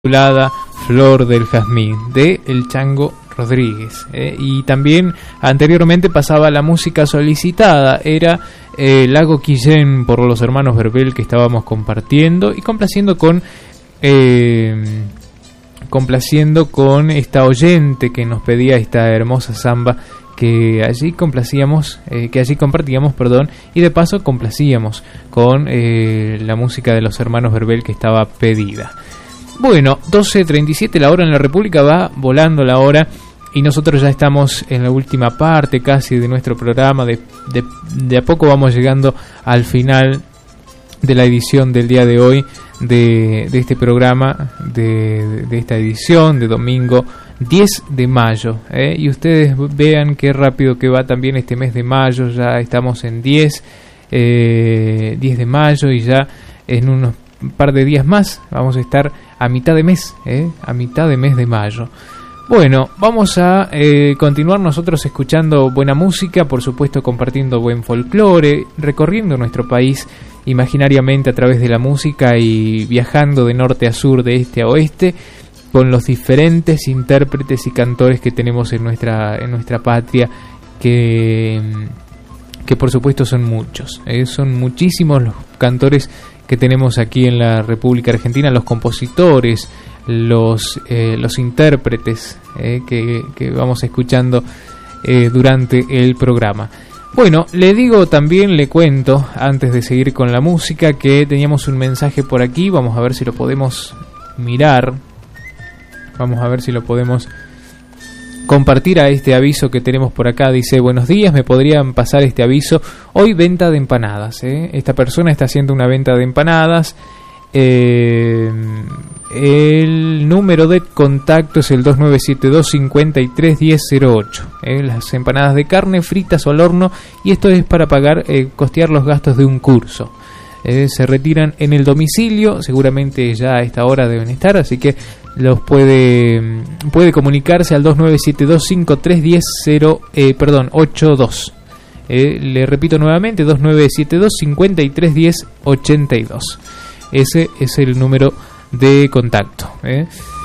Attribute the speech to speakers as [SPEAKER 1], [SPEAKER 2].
[SPEAKER 1] titulada Flor del Jazmín de El Chango Rodríguez, y también anteriormente pasaba la música solicitada, era Lago Quillén por los hermanos Verbel, que estábamos compartiendo y complaciendo con esta oyente que nos pedía esta hermosa samba que allí compartíamos, y de paso complacíamos con la música de los hermanos Verbel que estaba pedida. Bueno, 12:37 la hora en la República, va volando la hora y nosotros ya estamos en la última parte casi de nuestro programa. De a poco vamos llegando al final de la edición del día de hoy de este programa, de esta edición de domingo 10 de mayo. Y ustedes vean qué rápido que va también este mes de mayo, ya estamos en 10 de mayo y ya en unos par de días más vamos a estar a mitad de mes, de mayo. Bueno, vamos a continuar nosotros escuchando buena música, por supuesto compartiendo buen folclore, recorriendo nuestro país imaginariamente a través de la música y viajando de norte a sur, de este a oeste, con los diferentes intérpretes y cantores que tenemos en nuestra patria, que por supuesto son muchos, son muchísimos los cantores que tenemos aquí en la República Argentina, los compositores, los intérpretes que vamos escuchando durante el programa. Bueno, le cuento, antes de seguir con la música, que teníamos un mensaje por aquí. Vamos a ver si lo podemos mirar. Vamos a ver si lo podemos compartir a este aviso que tenemos por acá. Dice: buenos días, ¿me podrían pasar este aviso? Hoy venta de empanadas, Esta persona está haciendo una venta de empanadas. El número de contacto es el 2972-531008. Las empanadas de carne fritas o al horno, y esto es para costear los gastos de un curso. Se retiran en el domicilio, seguramente ya a esta hora deben estar, así que los puede comunicarse al 2972-531082. Le repito nuevamente, 2972-531082. Ese es el número de contacto.